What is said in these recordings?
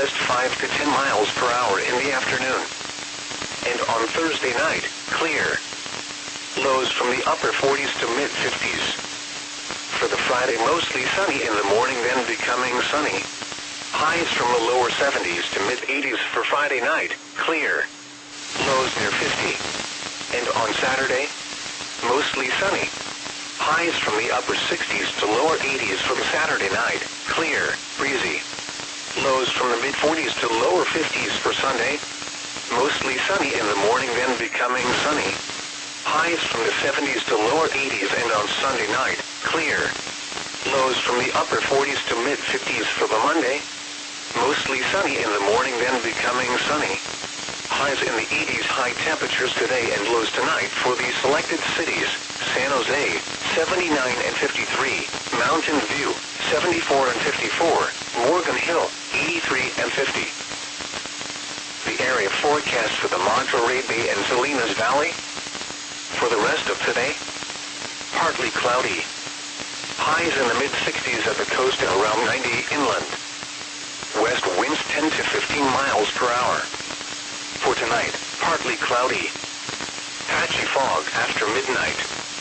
southwest 5 to 10 miles per hour in the afternoon. And on Thursday night, clear. Lows from the upper 40s to mid-50s. For the Friday, mostly sunny in the morning, then becoming sunny. Highs from the lower 70s to mid-80s for Friday night, clear. Lows near 50. And on Saturday, mostly sunny. Highs from the upper 60s to lower 80s for the Saturday night, clear, breezy. Lows from the mid-40s to lower 50s for Sunday. Mostly sunny in the morning, then becoming sunny. Highs from the 70s to lower 80s, and on Sunday night, clear. Lows from the upper 40s to mid-50s for the Monday. Mostly sunny in the morning, then becoming sunny. Highs in the 80s, high temperatures today and lows tonight for the selected cities: San Jose, 79 and 53, Mountain View, 74 and 54, Morgan Hill, 83 and 50. The area forecast for the Monterey Bay and Salinas Valley. For the rest of today, partly cloudy. Highs in the mid-60s at the coast and around 90 inland. West winds 10 to 15 miles per hour. For tonight, partly cloudy. Patchy fog after midnight.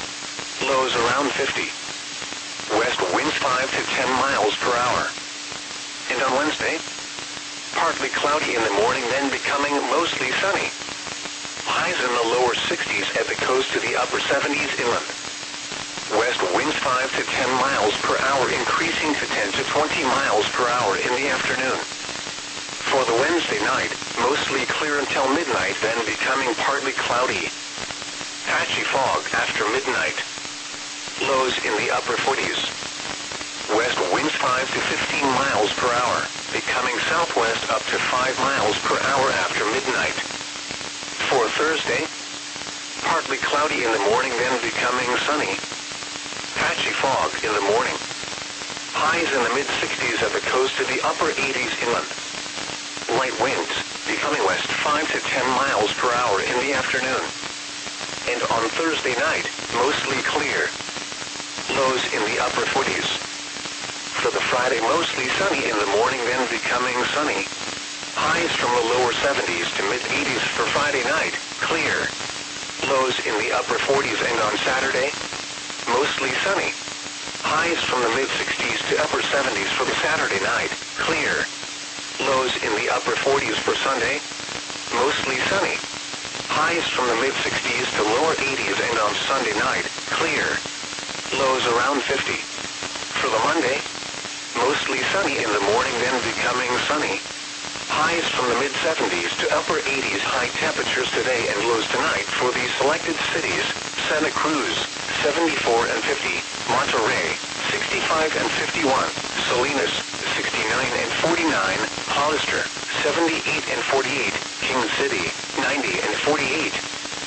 Lows around 50. West winds 5 to 10 miles per hour. And on Wednesday, partly cloudy in the morning, then becoming mostly sunny. Highs in the lower 60s at the coast to the upper 70s inland. West winds 5 to 10 miles per hour, increasing to 10 to 20 miles per hour in the afternoon. For the Wednesday night, mostly clear until midnight, then becoming partly cloudy. Patchy fog after midnight. Lows in the upper 40s. West winds 5 to 15 miles per hour, becoming southwest up to 5 miles per hour after midnight. For Thursday, partly cloudy in the morning, then becoming sunny. Patchy fog in the morning. Highs in the mid-60s at the coast to the upper 80s inland. Light winds, becoming west 5 to 10 miles per hour in the afternoon. And on Thursday night, mostly clear. Lows in the upper 40s. For the Friday, mostly sunny in the morning, then becoming sunny. Highs from the lower 70s to mid-80s for Friday night, clear. Lows in the upper 40s, and on Saturday, mostly sunny. Highs from the mid-60s to upper 70s for the Saturday night, clear. Lows in the upper 40s for Sunday, mostly sunny. Highs from the mid-60s to lower 80s, and on Sunday night, clear. Lows around 50. For the Monday, mostly sunny in the morning, then becoming sunny. Highs from the mid-70s to upper 80s, high temperatures today and lows tonight for the selected cities: Santa Cruz, 74 and 50, Monterey, 65 and 51, Salinas, 69 and 49, Hollister, 78 and 48, King City, 90 and 48,